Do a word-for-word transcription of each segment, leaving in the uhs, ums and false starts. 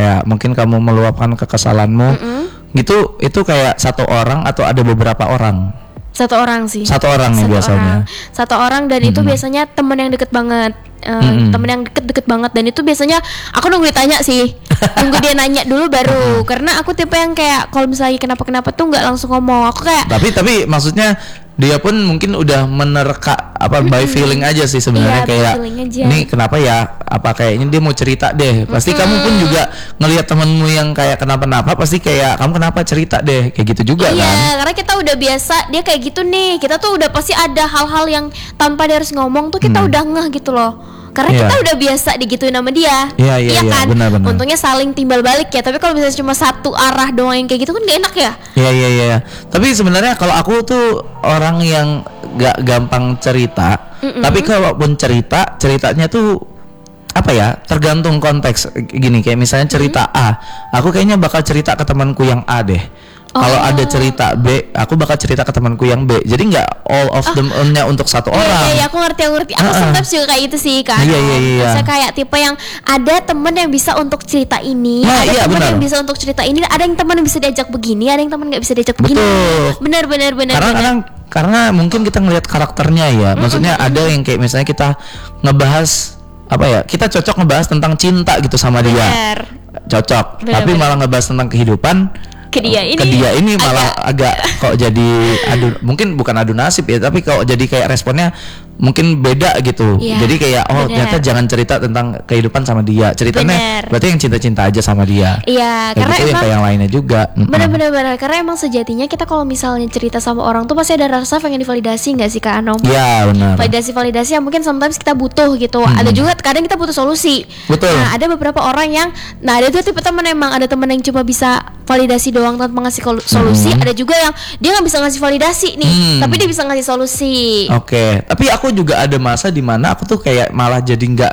kayak mungkin kamu meluapkan kekesalanmu, Mm-mm. gitu itu kayak satu orang atau ada beberapa orang? Satu orang sih. Satu orang nih Satu biasanya. orang. Satu orang dan itu Mm-mm. biasanya temen yang deket banget. Uh, Mm-mm. temen yang deket-deket banget dan itu biasanya aku nunggu ditanya sih. Tunggu dia nanya dulu baru. Karena aku tipe yang kayak kalau misalnya kenapa-kenapa tuh nggak langsung ngomong. Aku kayak Tapi tapi maksudnya dia pun mungkin udah menerka apa by feeling aja sih sebenarnya, Iya, by kayak feeling aja. ini kenapa ya, apa kayaknya dia mau cerita deh. Pasti kamu pun juga ngelihat temenmu yang kayak kenapa-napa, pasti kayak kamu kenapa cerita deh, kayak gitu juga iya, kan. karena kita udah biasa dia kayak gitu nih. Kita tuh udah pasti ada hal-hal yang tanpa dia harus ngomong tuh kita Hmm. udah ngeh gitu loh. Karena Iya. kita udah biasa digituin sama dia. Iya, iya, iya, kan? benar-benar. Untungnya saling timbal balik ya. Tapi kalau misalnya cuma satu arah doang yang kayak gitu kan gak enak ya. Iya iya iya. Tapi sebenarnya kalau aku tuh orang yang gak gampang cerita. Mm-mm. Tapi kalaupun cerita, ceritanya tuh apa ya? Tergantung konteks. Gini, kayak misalnya cerita A, aku kayaknya bakal cerita ke temanku yang A deh. Kalau Oh. ada cerita B, aku bakal cerita ke temanku yang B. Jadi nggak all of them-nya untuk satu Iya, orang. iya, iya, aku ngerti, aku ngerti. Aku Uh-uh. sometimes juga kayak itu sih kan. Iya, iya, iya. Saya kayak tipe yang ada temen yang bisa untuk cerita ini, Nah, ada iya, temen benar. yang bisa untuk cerita ini, ada yang temen yang bisa diajak begini, ada yang temen nggak bisa diajak begini. Betul. Bener, bener, bener. Karena bener. kadang karena mungkin kita ngelihat karakternya ya. Maksudnya ada yang kayak misalnya kita ngebahas apa ya? Kita cocok ngebahas tentang cinta gitu sama dia. Bener. Cocok. Bener, Tapi bener. malah ngebahas tentang kehidupan Ke dia ini ke dia ini malah agak kok jadi adu, mungkin bukan adu nasib ya, tapi kok jadi kayak responnya mungkin beda gitu. Iya, Jadi kayak oh bener. ternyata jangan cerita tentang kehidupan sama dia. Ceritanya Bener. berarti yang cinta-cinta aja sama dia. Iya, Kayak karena gitu ya, emang kayak yang lainnya juga. Mm-mm. bener-bener bener. Karena emang sejatinya kita kalau misalnya cerita sama orang tuh pasti ada rasa pengen divalidasi nggak sih Kak Anom? Iya benar. Validasi-validasi yang mungkin sometimes kita butuh gitu. Hmm. Ada juga kadang kita butuh solusi. Betul. Nah, ada beberapa orang yang nah ada tuh tipe teman emang ada teman yang cuma bisa validasi doang tanpa ngasih kol- solusi. Hmm. Ada juga yang dia nggak bisa ngasih validasi nih, Hmm. tapi dia bisa ngasih solusi. Oke, tapi aku juga ada masa di mana aku tuh kayak malah jadi nggak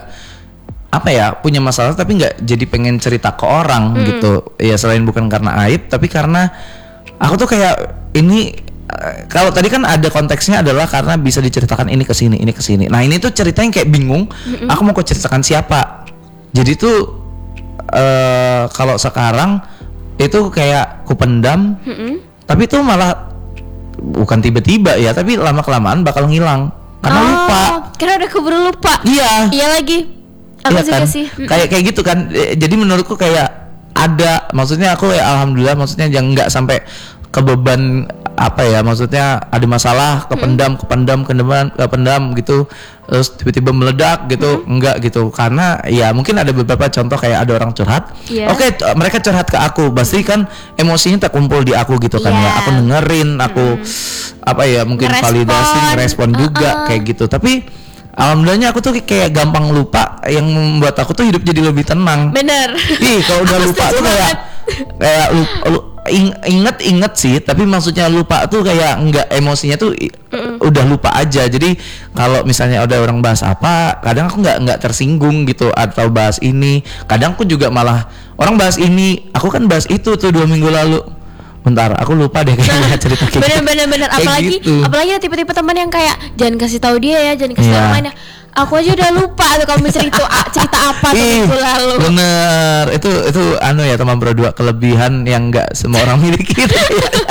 apa ya punya masalah tapi nggak jadi pengen cerita ke orang gitu. Ya selain bukan karena aib tapi karena aku tuh kayak ini eh, kalau tadi kan ada konteksnya adalah karena bisa diceritakan ini ke sini ini ke sini. Nah ini tuh ceritanya kayak bingung. Aku mau kok ceritakan siapa? Jadi tuh eh kalau sekarang itu kayak kupendam. Mm-mm. Tapi itu malah bukan tiba-tiba ya, tapi lama kelamaan bakal ngilang karena Oh, lupa. karena udah keburu lupa. Iya. Iya lagi. Aku Iya juga kan? sih. Mm-mm. Kayak kayak gitu kan. Eh, Jadi menurutku kayak ada, maksudnya aku ya alhamdulillah, maksudnya yang nggak sampai kebeban apa ya, maksudnya ada masalah kependam kependam kependam kependam gitu terus tiba-tiba meledak gitu, enggak gitu. Karena ya mungkin ada beberapa contoh kayak ada orang curhat. Iya. Oke, t- mereka curhat ke aku, pasti kan emosinya terkumpul di aku gitu kan Iya. ya. Aku dengerin, aku apa ya mungkin Ngerespon. validasi, ngerespon juga Uh-uh. kayak gitu. Tapi alhamdulillahnya aku tuh kayak gampang lupa, yang membuat aku tuh hidup jadi lebih tenang. Bener. Ih, kalau udah Aku lupa setuju tuh kayak banget. kayak lupa, lu, ing- inget-inget sih, tapi maksudnya lupa tuh kayak enggak, emosinya tuh i- udah lupa aja. Jadi kalau misalnya ada orang bahas apa, kadang aku nggak nggak tersinggung gitu, atau bahas ini, kadang aku juga malah orang bahas ini, aku kan bahas itu tuh dua minggu lalu. Bentar, aku lupa deh kayaknya cerita kayak bener gitu. bener bener Kayak apalagi gitu. apalagi ada tipe-tipe teman yang kayak jangan kasih tahu dia ya, jangan kasih tahu Iya. orang lain ya. Aku aja udah lupa tuh kalau misalnya itu a- cerita apa tuh Ih, minggu lalu. bener, itu itu anu ya teman berdua, kelebihan yang nggak semua orang miliki.